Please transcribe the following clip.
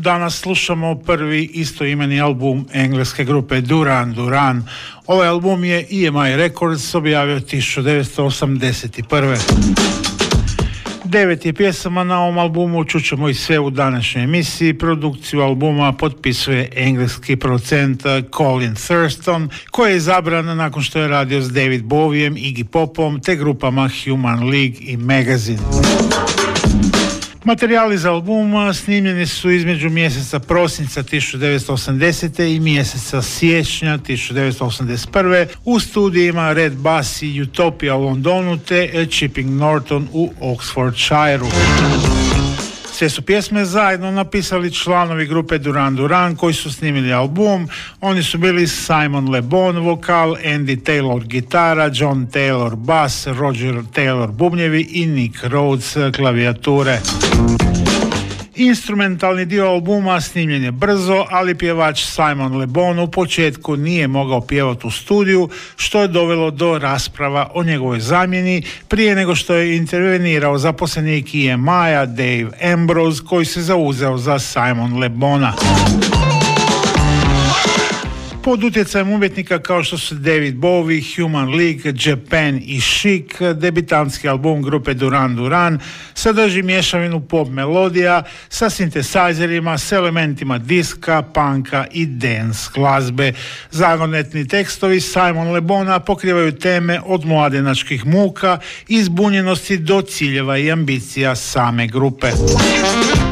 Danas slušamo prvi istoimeni album engleske grupe Duran Duran. Ovaj album je EMI Records objavio 1981. 9 je pjesama na ovom albumu, čućemo i sve u današnjoj emisiji. Produkciju albuma potpisuje engleski producent Colin Thurston, koji je izabran nakon što je radio s David Bowiem, Iggy Popom te grupama Human League i Magazine. Materijali za album snimljeni su između mjeseca prosinca 1980. i mjeseca siječnja 1981. u studijima Red Bass i Utopia u Londonu te Chipping Norton u Oxfordshireu. Sve su pjesme zajedno napisali članovi grupe Duran Duran koji su snimili album. Oni su bili Simon Le Bon vokal, Andy Taylor gitara, John Taylor bas, Roger Taylor bubnjevi i Nick Rhodes klavijature. Instrumentalni dio albuma snimljen je brzo, ali pjevač Simon Le Bon u početku nije mogao pjevati u studiju, što je dovelo do rasprava o njegovoj zamjeni prije nego što je intervenirao zaposlenik EMI-a Dave Ambrose, koji se zauzeo za Simon Le Bona. Pod utjecajem umjetnika kao što su David Bowie, Human League, Japan i Chic, debitantski album grupe Duran Duran sadrži mješavinu pop melodija sa sintesajzerima, s elementima diska, punka i dance glazbe. Zagonetni tekstovi Simon Le Bona pokrivaju teme od mladenačkih muka i zbunjenosti do ciljeva i ambicija same grupe.